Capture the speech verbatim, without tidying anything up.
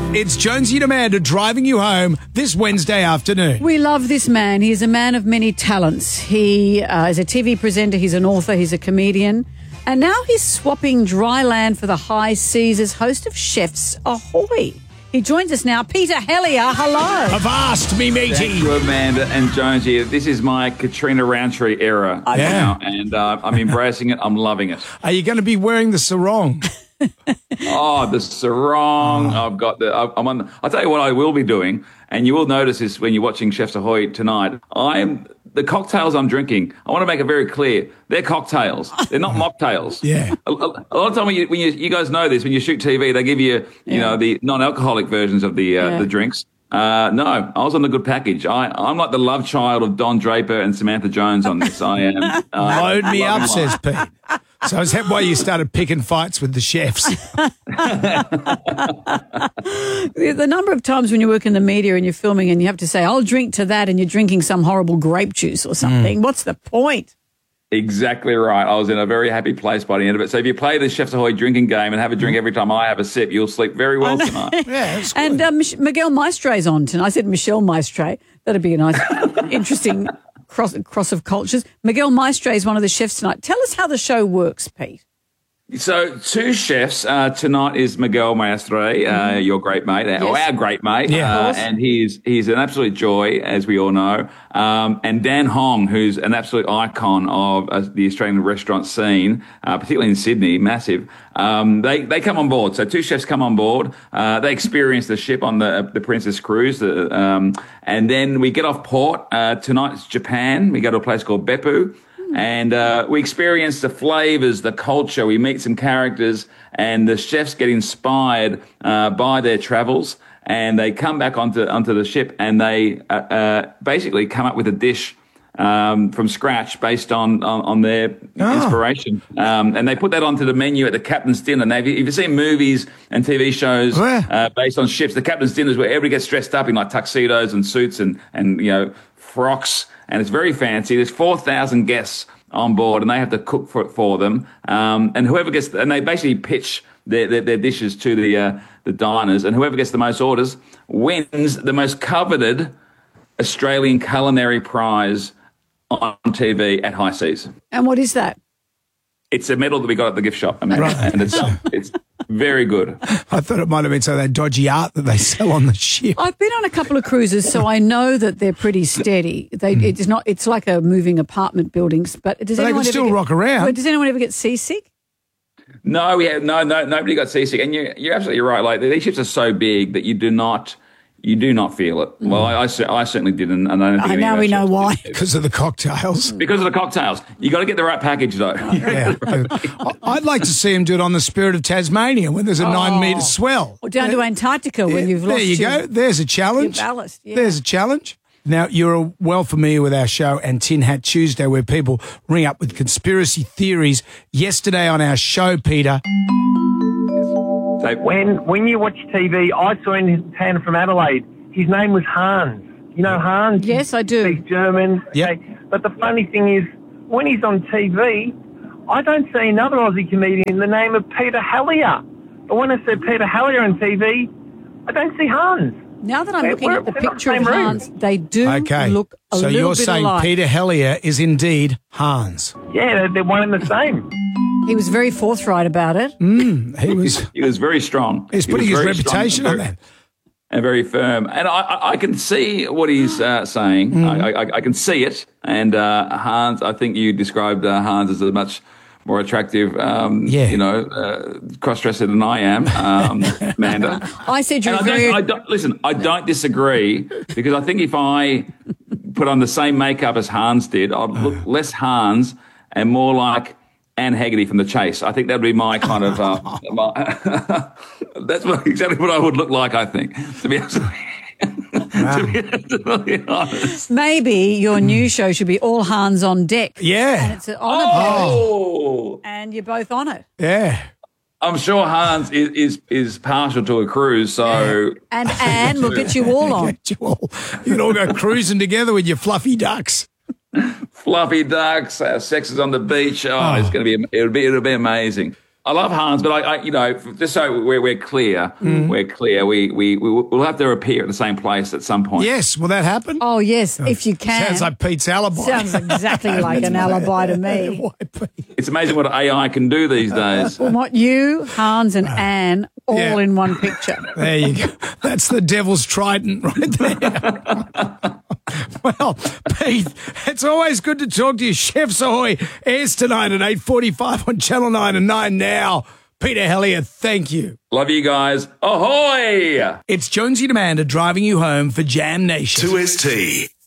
It's Jonesy and Amanda driving you home this Wednesday afternoon. We love this man. He is a man of many talents. He uh, is a T V presenter, he's an author, he's a comedian. And now he's swapping dry land for the high seas as host of Chefs Ahoy. He joins us now. Peter Hellier, hello. Avast, me matey. Thank you, Amanda and Jonesy. This is my Katrina Roundtree era Yeah. now, and uh, I'm embracing it. I'm loving it. Are you going to be wearing the sarong? Oh, the sarong. I've got the. I'm on. The, I'll tell you what I will be doing, and you will notice this when you're watching Chefs Ahoy tonight. I'm the cocktails I'm drinking. I want to make it very clear. They're cocktails. They're not mocktails. Yeah. A, a, a lot of time when you, when you you guys know this, when you shoot T V, they give you you Yeah. know the non-alcoholic versions of the uh, Yeah. the drinks. Uh, no, I was on the good package. I, I'm like the love child of Don Draper and Samantha Jones on this. I am. Uh, Load me loving up, life. says Pete. So is that why you started picking fights with the chefs? The, the number of times when you work in the media and you're filming and you have to say, I'll drink to that, and you're drinking some horrible grape juice or something. What's the point? Exactly right. I was in a very happy place by the end of it. So if you play the Chefs Ahoy drinking game and have a drink every time I have a sip, you'll sleep very well tonight. Yeah, that's good. And uh, Mich- Miguel Maestre's on tonight. I said Michelle Maestre. That'd be a nice, interesting cross, cross of cultures. Miguel Maestre is one of the chefs tonight. Tell us how the show works, Pete. So two chefs. Uh, tonight is Miguel Maestre, uh, your great mate, uh, or our great mate. Yeah, of uh, course. and he's he's an absolute joy, as we all know. Um, and Dan Hong, who's an absolute icon of uh, the Australian restaurant scene, uh, particularly in Sydney, massive. Um, they they come on board. So two chefs come on board. Uh, they experience the ship on the the Princess Cruise, uh, um, and then we get off port. Uh, tonight's Japan. We go to a place called Beppu. And uh, we experience the flavors, the culture. We meet some characters, and the chefs get inspired uh, by their travels. And they come back onto onto the ship, and they uh, uh, basically come up with a dish um, from scratch based on on, on their Oh. inspiration. Um, and they put that onto the menu at the captain's dinner. Now, if you- if you've seen movies and T V shows Yeah. uh, based on ships, the captain's dinner is where everybody gets dressed up in like tuxedos and suits and and you know frocks. And it's very fancy. There's four thousand guests on board, and they have to cook for for them. Um, and whoever gets, and they basically pitch their, their, their dishes to the uh, the diners, and whoever gets the most orders wins the most coveted Australian culinary prize on T V at High Seas. And what is that? It's a medal that we got at the gift shop, Amanda, Right. and it's um, it's very good. I thought it might have been some of that dodgy art that they sell on the ship. I've been on a couple of cruises, so I know that they're pretty steady. They, it's not. It's like a moving apartment buildings, but does But they anyone can ever still get- rock around. Wait, does anyone ever get seasick? No, we have no, no, nobody got seasick, and you, you're absolutely right. Like these ships are so big that you do not, you do not feel it. Well, I, I, cer- I certainly didn't, and I don't think Oh, any now of our we know ships why. did. Because of the cocktails. Because of the cocktails. You got to get the right package, though. Yeah. I- I'd like to see him do it on the Spirit of Tasmania when there's a nine metre swell. Or down to Antarctica when you've there lost you your, go. There's a challenge. your ballast. Yeah. There's a challenge. Now, you're well familiar with our show and Tin Hat Tuesday, where people ring up with conspiracy theories. Yesterday on our show, Peter, So, When when you watch T V, I saw in town from Adelaide. His name was Hans. You know Hans? Yes, I do. He's German. Yep. Okay. But the funny thing is, when he's on T V, I don't see another Aussie comedian the name of Peter Hellier. But when I see Peter Hellier on T V, I don't see Hans. Now that I'm We're- looking at the we're not picture of the same room. Hans, they do okay. look a so little you're bit saying alike. Peter Hellier is indeed Hans. Yeah, they're, they're one and the same. He was very forthright about it. He was he was very strong. he's He putting was his very strong reputation and on very- that. And very firm. And I, I, I can see what he's uh, saying. Mm. I, I, I can see it. And uh, Hans, I think you described uh, Hans as a much more attractive, um, Yeah. you know, uh, cross-dresser than I am, um, Amanda. I said you're And I very... don't, I don't, listen, I don't disagree because I think if I put on the same makeup as Hans did, I'd look less Hans and more like Anne Haggerty from The Chase. I think that would be my kind of, uh, my, that's what, exactly what I would look like, I think, to be absolutely, to be absolutely honest. Maybe your new show should be All Hands on Deck. And Yeah, it's an honour Oh, and you're both on it. yeah. I'm sure Hans is, is, is partial to a cruise, so And Anne will get you all on. You all, you can all go cruising together with your fluffy ducks. fluffy ducks, uh, sex is on the beach. Oh, Oh. it's going to be, it'll be, it'll be amazing. I love Hans, but I, I you know, just so we're, we're clear, mm. we're clear. We we we will have to appear at the same place at some point. Yes, will that happen? Oh yes, oh. if you can. Sounds like Pete's alibi. Sounds exactly like an alibi to me. It's amazing what A I can do these days. Well, what you, Hans, and Anne all yeah. in one picture. There you go. That's the devil's trident right there. Well, Pete, it's always good to talk to you. Chefs Ahoy airs tonight at eight forty-five on Channel nine and nine Now. Peter Hellier, thank you. Love you guys. Ahoy! It's Jonesy and Amanda driving you home for Jam Nation. two S T.